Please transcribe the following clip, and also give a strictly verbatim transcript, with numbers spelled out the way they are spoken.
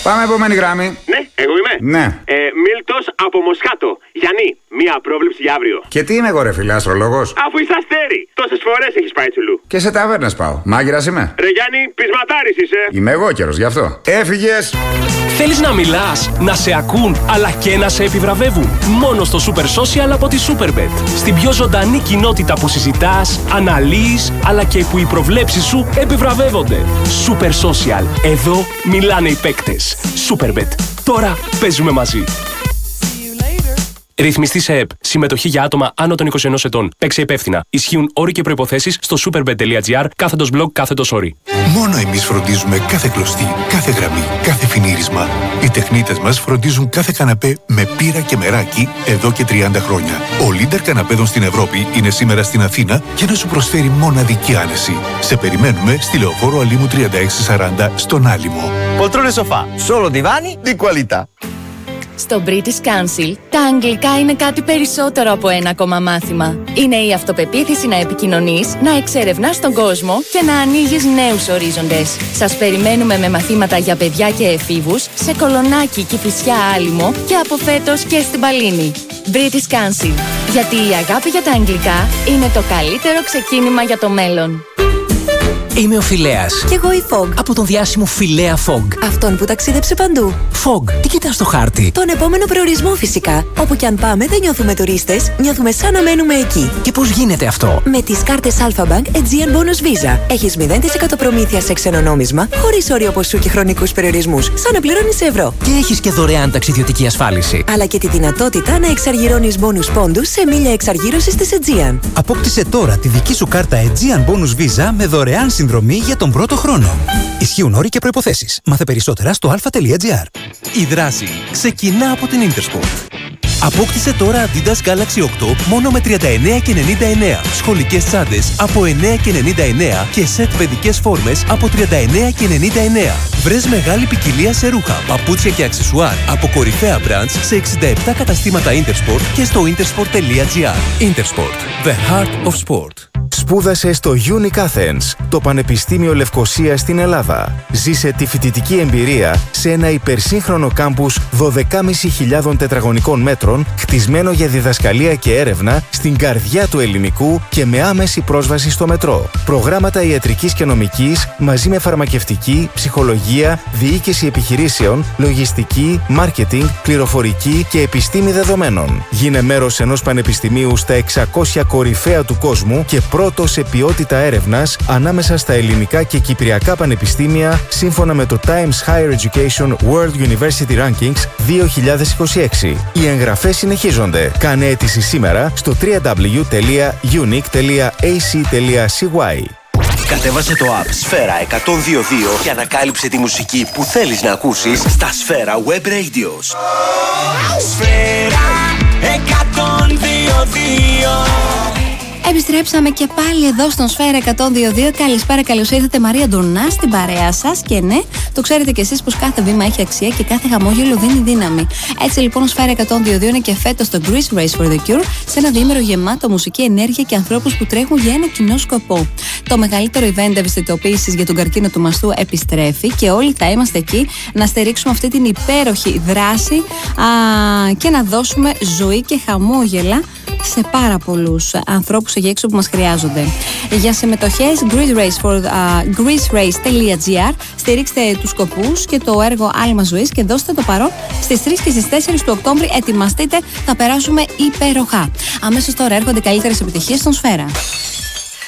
Πάμε επόμενη γραμμή. Ναι, εγώ είμαι. Ναι. Ε, Μίλτος από Μοσχάτο. Γιάννη, μία πρόβλεψη για αύριο. Και τι είμαι εγώ, ρε φίλε, αστρολόγος? Αφού είσαι αστέρι, τόσες φορές έχεις πάει τσουλού. Και σε ταβέρνες πάω. Μάγειρας είμαι. Ρε Γιάννη, πεισματάρης είσαι. Είμαι εγώ καιρος, γι' αυτό. Έφυγες. Θέλεις να μιλάς, να σε ακούν, αλλά και να σε επιβραβεύουν? Μόνο στο Super Social από τη Superbet. Στην πιο ζωντανή κοινότητα που συζητάς, αναλύεις, αλλά και που οι προβλέψεις σου επιβραβεύονται. Super Social. Εδώ μιλάνε οι παίκτες. Superbet. Τώρα παίζουμε μαζί. Ρυθμιστή σε ΕΠ. Συμμετοχή για άτομα άνω των είκοσι ενός ετών. Παίξε υπεύθυνα. Ισχύουν όροι και προϋποθέσεις στο superbet.gr κάθετος blog κάθετος όροι. Μόνο εμείς φροντίζουμε κάθε κλωστή, κάθε γραμμή, κάθε φινίρισμα. Οι τεχνίτες μας φροντίζουν κάθε καναπέ με πύρα και μεράκι εδώ και τριάντα χρόνια. Ο Leader καναπέδων στην Ευρώπη είναι σήμερα στην Αθήνα για να σου προσφέρει μοναδική άνεση. Σε περιμένουμε στη Λεωφόρο Αλήμου τριάντα έξι σαράντα στον Άλυμο. Poltrone sofà, solo divani di qualità. Στο British Council, τα αγγλικά είναι κάτι περισσότερο από ένα ακόμα μάθημα. Είναι η αυτοπεποίθηση να επικοινωνείς, να εξερευνάς τον κόσμο και να ανοίγεις νέους ορίζοντες. Σας περιμένουμε με μαθήματα για παιδιά και εφήβους σε Κολονάκι, Κηφισιά, Άλυμο και από φέτος και στην Παλίνη. British Council. Γιατί η αγάπη για τα αγγλικά είναι το καλύτερο ξεκίνημα για το μέλλον. Είμαι ο Φιλέας. Κι εγώ η Fog. Από τον διάσημο Φιλέα Fog. Αυτόν που ταξίδεψε παντού. Fog, τι κοιτάς στο χάρτη? Τον επόμενο προορισμό φυσικά. Όπου κι αν πάμε δεν νιώθουμε τουρίστες, νιώθουμε σαν να μένουμε εκεί. Και πώς γίνεται αυτό? Με τις κάρτες Alpha Bank Aegean Bonus Visa. Έχεις μηδέν τοις εκατό προμήθεια σε ξένο νόμισμα, χωρίς όριο ποσού και χρονικούς περιορισμούς, σαν να πληρώνεις ευρώ. Και έχεις και δωρεάν ταξιδιωτική ασφάλιση. Αλλά και τη δυνατότητα να εξαργυρώνεις bonus πόντους σε μίλια εξαργύρωσης της Aegean. Απόκτησε τώρα τη δική σου κάρτα Aegean Bonus Visa με δωρεάν συνδρομή για τον πρώτο χρόνο. Ισχύουν όροι και προϋποθέσεις. Μάθε περισσότερα στο αλφα.gr. Η δράση ξεκινά από την Intersport. Απόκτησε τώρα Adidas Galaxy οκτώ μόνο με τριάντα εννέα και ενενήντα εννέα. Σχολικές τσάντες από εννέα και ενενήντα εννέα και σετ παιδικές φόρμες από τριάντα εννέα και ενενήντα εννέα. Βρες μεγάλη ποικιλία σε ρούχα, παπούτσια και αξεσουάρ από κορυφαία brands σε εξήντα επτά καταστήματα Intersport και στο intersport.gr. Intersport. The heart of sport. Σπούδασε στο Unique Athens, το Πανεπιστήμιο Λευκωσίας στην Ελλάδα. Ζήσε τη φοιτητική εμπειρία σε ένα υπερσύγχρονο κάμπους δώδεκα χιλιάδες πεντακόσια τετραγωνικών μέτρων, χτισμένο για διδασκαλία και έρευνα στην καρδιά του ελληνικού και με άμεση πρόσβαση στο μετρό. Προγράμματα ιατρικής και νομικής μαζί με φαρμακευτική, ψυχολογία, διοίκηση επιχειρήσεων, λογιστική, μάρκετινγκ, πληροφορική και επιστήμη δεδομένων. Γίνε μέρος ενός πανεπιστημίου στα εξακόσια κορυφαία του κόσμου και πρώτο σε ποιότητα έρευνας ανάμεσα στα ελληνικά και κυπριακά πανεπιστήμια σύμφωνα με το Times Higher Education World University Rankings δύο χιλιάδες είκοσι έξι. Οι εγγραφές συνεχίζονται. Κάνε αίτηση σήμερα στο double-u double-u double-u τελεία unique τελεία a c τελεία c y. Κατέβασε το app Σφαίρα εκατόν δύο δύο και ανακάλυψε τη μουσική που θέλεις να ακούσεις στα Σφαίρα Web Radios. Σφαίρα εκατόν δύο δύο. Επιστρέψαμε και πάλι εδώ στον Σφαίρα εκατόν δύο δύο. Καλησπέρα, καλώς ήρθατε. Μαρία Ντορνά στην παρέα σας. Και ναι, το ξέρετε κι εσείς πως κάθε βήμα έχει αξία και κάθε χαμόγελο δίνει δύναμη. Έτσι λοιπόν, ο Σφαίρα εκατόν δύο δύο είναι και φέτος το Greece Race for the Cure, σε ένα διήμερο γεμάτο μουσική ενέργεια και ανθρώπους που τρέχουν για ένα κοινό σκοπό. Το μεγαλύτερο event ευαισθητοποίησης για τον καρκίνο του μαστού επιστρέφει και όλοι θα είμαστε εκεί να στηρίξουμε αυτή την υπέροχη δράση α, και να δώσουμε ζωή και χαμόγελα σε πάρα πολλούς ανθρώπους εκεί έξω που μας χρειάζονται. Για συμμετοχές greece race for uh, greece race τελεία gr, στηρίξτε τους σκοπούς και το έργο Άλμα Ζωής και δώστε το παρόν στις τρεις και στις τέσσερις του Οκτώβρη. Ετοιμαστείτε, θα περάσουμε υπέροχα. Αμέσως τώρα έρχονται καλύτερες επιτυχίες στον Σφαίρα.